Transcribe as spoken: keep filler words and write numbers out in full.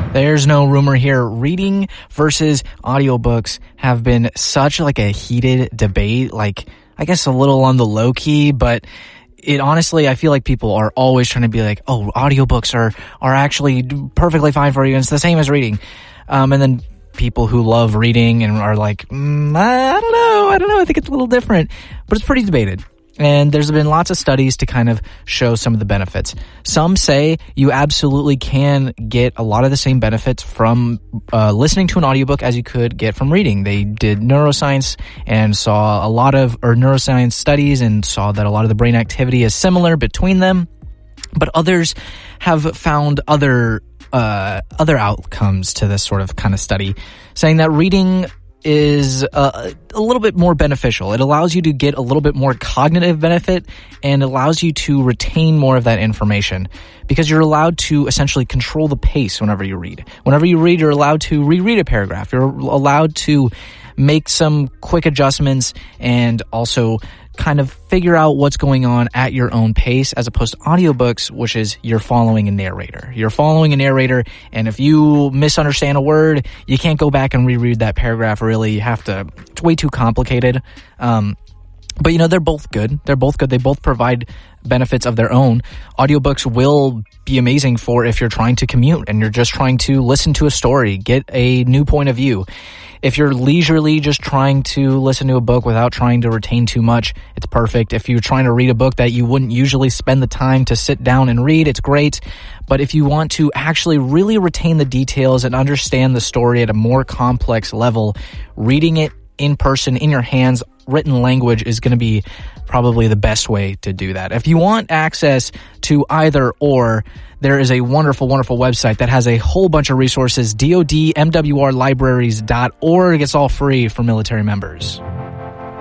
There's no rumor here. Reading versus audiobooks have been such like a heated debate, like I guess a little on the low key, but it honestly, I feel like people are always trying to be like, oh, audiobooks are, are actually perfectly fine for you. And it's the same as reading. Um, and then people who love reading and are like, mm, I don't know, I don't know, I think it's a little different, but it's pretty debated. And there's been lots of studies to kind of show some of the benefits. Some say you absolutely can get a lot of the same benefits from uh, listening to an audiobook as you could get from reading. They did neuroscience and saw a lot of, or neuroscience studies and saw that a lot of the brain activity is similar between them. But others have found other uh, other outcomes to this sort of kind of study, saying that reading is uh, a little bit more beneficial. It allows you to get a little bit more cognitive benefit and allows you to retain more of that information because you're allowed to essentially control the pace whenever you read. Whenever you read, you're allowed to reread a paragraph. You're allowed to make some quick adjustments and also kind of figure out what's going on at your own pace, as opposed to audiobooks, which is you're following a narrator. You're following a narrator, and if you misunderstand a word, you can't go back and reread that paragraph, really. You have to, it's way too complicated. Um, but, you know, they're both good. They're both good. They both provide benefits of their own. Audiobooks will be amazing for if you're trying to commute and you're just trying to listen to a story, get a new point of view. If you're leisurely just trying to listen to a book without trying to retain too much, it's perfect. If you're trying to read a book that you wouldn't usually spend the time to sit down and read, it's great. But if you want to actually really retain the details and understand the story at a more complex level, reading it in person, in your hands, written language is going to be probably the best way to do that. If you want access to either or, there is a wonderful, wonderful website that has a whole bunch of resources, D O D M W R libraries dot org. It's all free for military members.